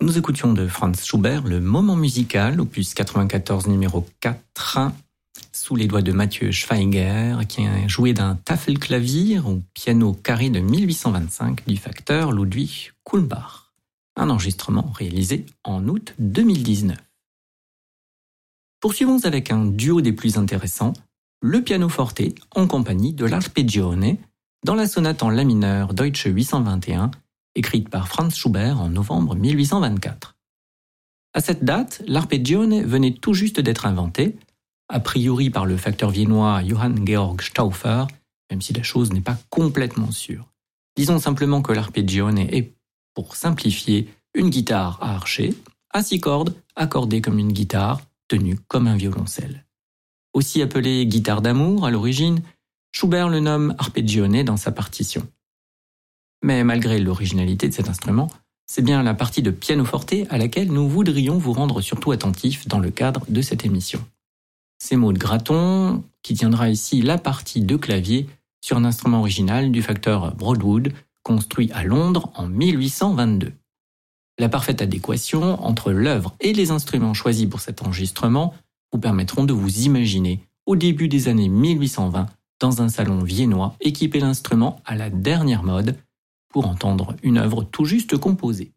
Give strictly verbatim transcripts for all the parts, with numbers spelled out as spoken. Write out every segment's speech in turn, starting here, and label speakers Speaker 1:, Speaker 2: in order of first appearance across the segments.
Speaker 1: Nous écoutions de Franz Schubert le Moment musical, opus quatre-vingt-quatorze numéro quatre, sous les doigts de Mathieu Schweiger, qui a joué d'un Tafelklavier au piano carré de mille huit cent vingt-cinq du facteur Ludwig Kulmbach. Un enregistrement réalisé en août deux mille dix-neuf. Poursuivons avec un duo des plus intéressants, le pianoforte en compagnie de l'Arpeggione, dans la sonate en la mineur Deutsche huit cent vingt et un, écrite par Franz Schubert en novembre mille huit cent vingt-quatre. À cette date, l'Arpeggione venait tout juste d'être inventé, a priori par le facteur viennois Johann Georg Stauffer, même si la chose n'est pas complètement sûre. Disons simplement que l'Arpeggione est, pour simplifier, une guitare à archet, à six cordes, accordée comme une guitare, tenue comme un violoncelle. Aussi appelée guitare d'amour à l'origine, Schubert le nomme Arpeggione dans sa partition. Mais malgré l'originalité de cet instrument, c'est bien la partie de pianoforte à laquelle nous voudrions vous rendre surtout attentifs dans le cadre de cette émission. C'est Maud Gratton qui tiendra ici la partie de clavier sur un instrument original du facteur Broadwood, construit à Londres en mille huit cent vingt-deux. La parfaite adéquation entre l'œuvre et les instruments choisis pour cet enregistrement vous permettront de vous imaginer au début des années mille huit cent vingt dans un salon viennois équipé d'instruments à la dernière mode pour entendre une œuvre tout juste composée.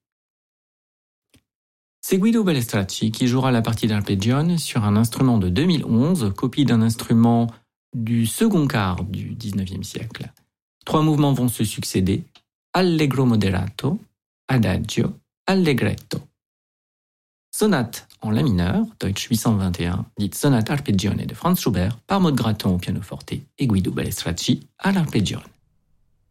Speaker 1: C'est Guido Bellestracci qui jouera la partie d'Arpeggione sur un instrument de deux mille onze, copie d'un instrument du second quart du dix-neuvième siècle. Trois mouvements vont se succéder, Allegro moderato, Adagio, Allegretto. Sonate en la mineur, Deutsche huit cent vingt et un, dite sonate Arpeggione de Franz Schubert, par Maud Gratton au pianoforte et Guido Bellestracci à l'Arpeggione.